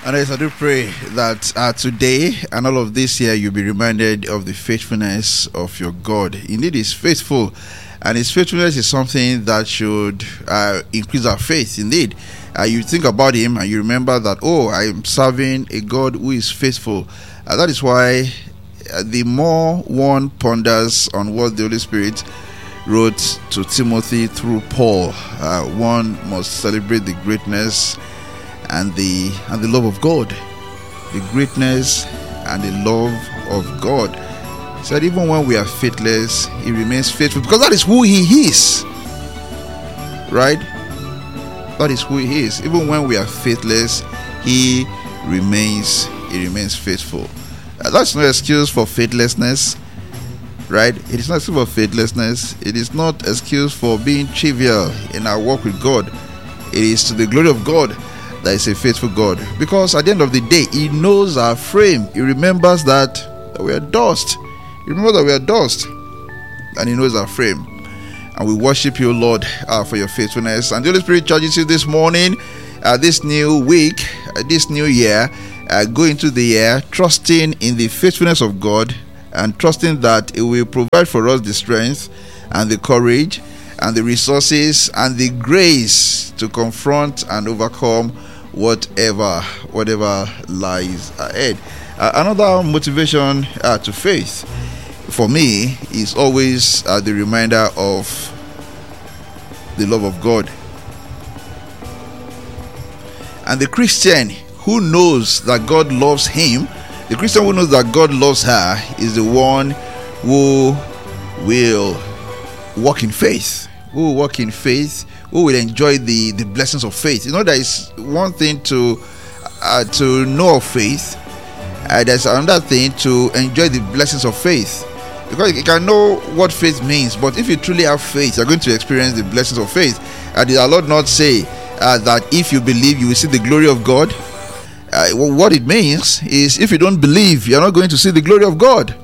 And I do pray that today and all of this year you'll be reminded of the faithfulness of your God. Indeed, He's faithful, and His faithfulness is something that should increase our faith. Indeed, you think about Him and you remember that, oh, I am serving a God who is faithful. That is why the more one ponders on what the Holy Spirit wrote to Timothy through Paul, one must celebrate the greatness and the love of God. The greatness and the love of God. He said even when we are faithless, He remains faithful, because that is who He is. Right? That is who He is. Even when we are faithless, He remains faithful. That's no excuse for faithlessness. Right? It is not excuse for faithlessness. It is not excuse for being trivial in our walk with God. It is to the glory of God that is a faithful God, because at the end of the day He knows our frame. He remembers that we are dust. He remembers that we are dust, and He knows our frame. And we worship You, Lord, for Your faithfulness. And the Holy Spirit charges you this morning, this new week, this new year, go into the year trusting in the faithfulness of God, and trusting that He will provide for us the strength and the courage and the resources and the grace to confront and overcome whatever lies ahead. Another motivation to faith for me is always the reminder of the love of God. And the Christian who knows that God loves him, the Christian who knows that God loves her, is the one who will walk in faith. Who will walk in faith, who will enjoy the blessings of faith. You know, there is one thing to know of faith. There's another thing to enjoy the blessings of faith. Because you can know what faith means, but if you truly have faith, you're going to experience the blessings of faith. Did our Lord not say that if you believe, you will see the glory of God? What it means is, if you don't believe, you're not going to see the glory of God.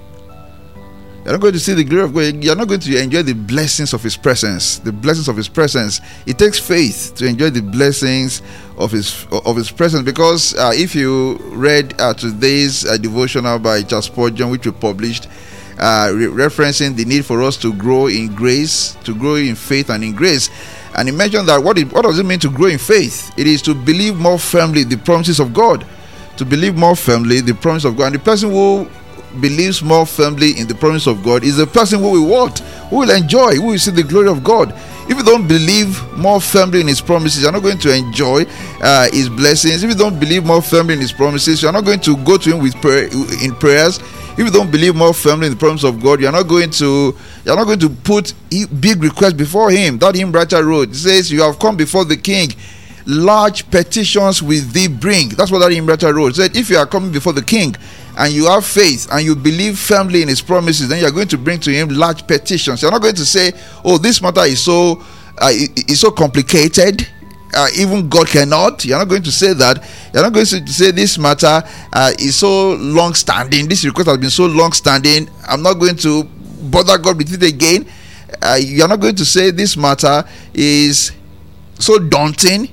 You're not going to see the glory of God. You're not going to enjoy the blessings of His presence. The blessings of His presence. It takes faith to enjoy the blessings of His presence. Because if you read today's devotional by Charles Spurgeon, which we published, referencing the need for us to grow in grace, to grow in faith and in grace, and he mentioned that what does it mean to grow in faith? It is to believe more firmly the promises of God. To believe more firmly the promise of God. And the person who believes more firmly in the promise of God is the person who will what? Who will enjoy, who will see the glory of God. If you don't believe more firmly in His promises, you're not going to enjoy His blessings. If you don't believe more firmly in His promises, you're not going to go to Him with in prayers. If you don't believe more firmly in the promise of God, you're not going to put big requests before Him. That hymn writer wrote, it says, "You have come before the King, large petitions with thee bring." That's what that hymn writer wrote. He said, if you are coming before the King and you have faith and you believe firmly in His promises, then you're going to bring to Him large petitions. You're not going to say, oh, this matter is so complicated, even God cannot. You're not going to say that. You're not going to say this matter is so long standing, this request has been so long standing, I'm not going to bother God with it again. You're not going to say this matter is so daunting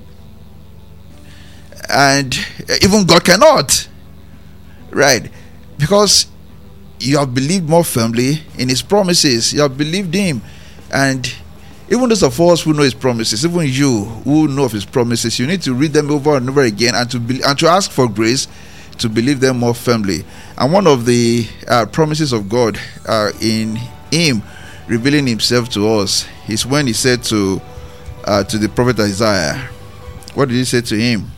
and even God cannot. Right? Because you have believed more firmly in His promises. You have believed Him. And even those of us who know His promises, even you who know of His promises, you need to read them over and over again, and to ask for grace to believe them more firmly. And one of the promises of God in Him revealing Himself to us is when He said to the prophet Isaiah, what did He say to him?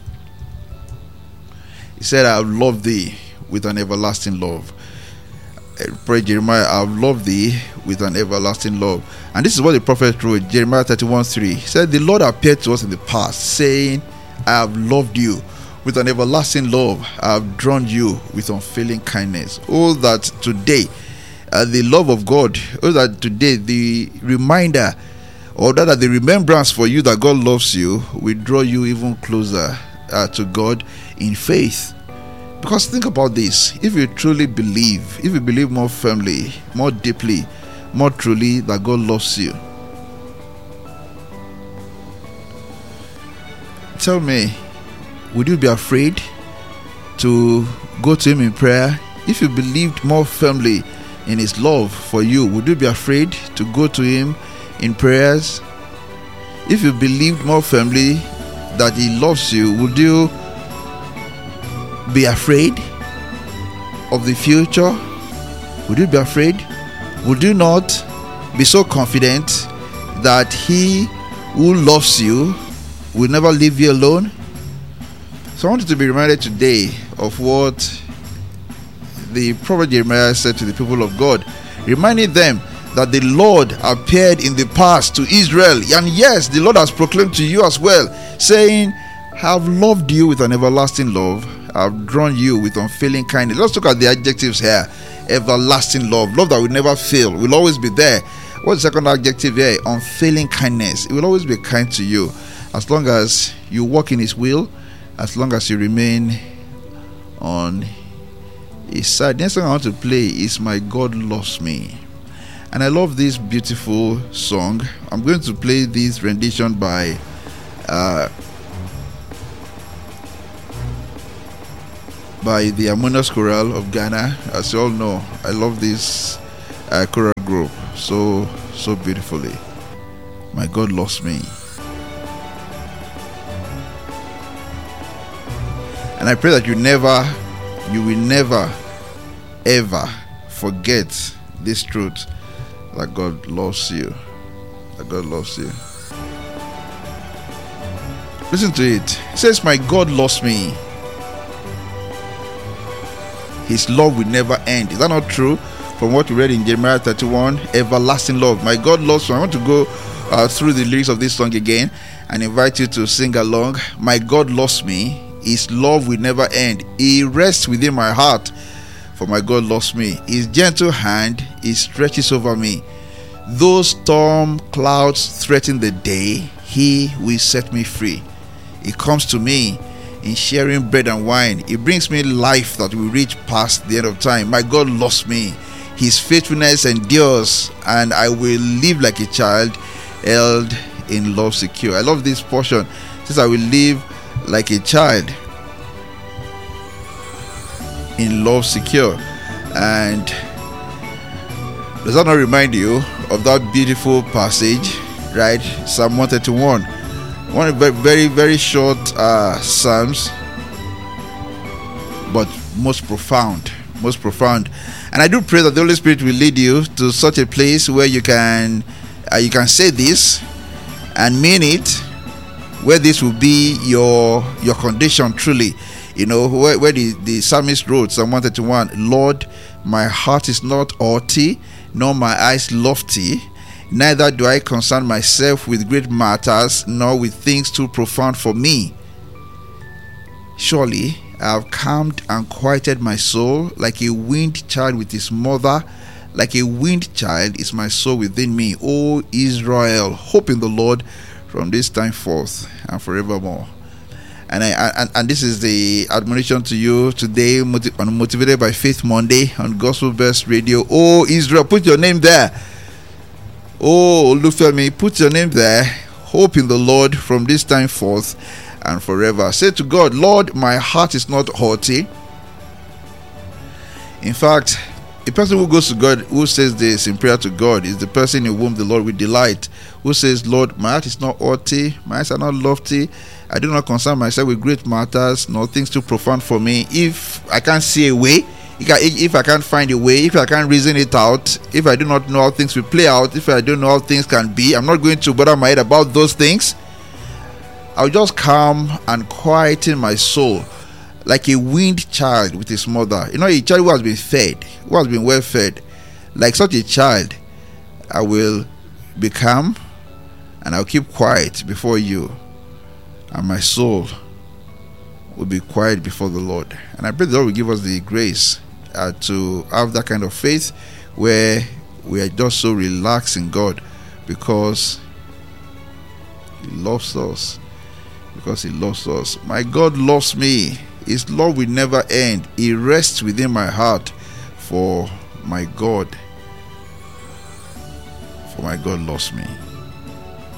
He said, "I have loved thee with an everlasting love." Pray Jeremiah, "I have loved thee with an everlasting love." And this is what the prophet wrote, Jeremiah 31:3. He said, "The Lord appeared to us in the past, saying, I have loved you with an everlasting love. I have drawn you with unfailing kindness." Oh, that today the love of God, oh, that today the reminder, or that the remembrance for you that God loves you will draw you even closer to God in faith. Because think about this, if you truly believe, if you believe more firmly, more deeply, more truly that God loves you, tell me, would you be afraid to go to him in prayer, if you believed more firmly in his love for you, would you be afraid to go to him in prayers? If you believed more firmly that he loves you, would you be afraid of the future? Would you be afraid? Would you not be so confident that he who loves you will never leave you alone? So I want you to be reminded today of what the prophet Jeremiah said to the people of God, reminding them that the Lord appeared in the past to Israel, and yes, the Lord has proclaimed to you as well, saying, I have loved you with an everlasting love, I have drawn you with unfailing kindness. Let's look at the adjectives here. Everlasting love, love that will never fail, will always be there. What's the second adjective here? Unfailing kindness. It will always be kind to you as long as you walk in his will, as long as you remain on his side. The next song I want to play is My God Loves Me. And I love this beautiful song. I'm going to play this rendition by the Harmonious Chorale of Ghana. As you all know, I love this choral group so beautifully. My God Loves Me. And I pray that you will never ever forget this truth, that God loves you. That God loves you. Listen to it. It says, my God loves me. His love will never end. Is that not true? From what we read in Jeremiah 31, everlasting love. My God loves me. I want to go through the lyrics of this song again and invite you to sing along. My God loves me. His love will never end. He rests within my heart. For my God loves me. His gentle hand, he stretches over me. Though storm clouds threaten the day, he will set me free. He comes to me in sharing bread and wine. He brings me life that will reach past the end of time. My God loves me. His faithfulness endures, and I will live like a child, held in love secure. I love this portion. It says I will live like a child, in love secure. And does that not remind you of that beautiful passage, right? Psalm 131, one very, very short psalms, but most profound. And I do pray that the Holy Spirit will lead you to such a place where you can say this and mean it, where this will be your condition truly. You know, where the psalmist wrote, Psalm 131, Lord, my heart is not haughty, nor my eyes lofty, neither do I concern myself with great matters, nor with things too profound for me. Surely I have calmed and quieted my soul, like a weaned child with his mother. Like a weaned child is my soul within me. O Israel, hope in the Lord from this time forth and forevermore. And this is the admonition to you today on Motivated by Faith Monday on Gospel Best Radio. Oh Israel, put your name there. Oh Olufemi, put your name there. Hope in the Lord from this time forth and forever. Say to God, Lord, my heart is not haughty. In fact, a person who goes to God, who says this in prayer to God, is the person in whom the Lord will delight. Who says, Lord, my heart is not haughty, my eyes are not lofty, I do not concern myself with great matters, nor things too profound for me. If I can't see a way, if I can't find a way, if I can't reason it out, if I do not know how things will play out, if I don't know how things can be, I'm not going to bother my head about those things. I'll just calm and quieten my soul, like a weaned child with his mother. You know, a child who has been fed, who has been well fed. Like such a child, I will be calm and I'll keep quiet before you, and my soul will be quiet before the Lord. And I pray the Lord will give us the grace to have that kind of faith where we are just so relaxed in God, because He loves us. Because He loves us. My God loves me. His love will never end. He rests within my heart. For my God loves me.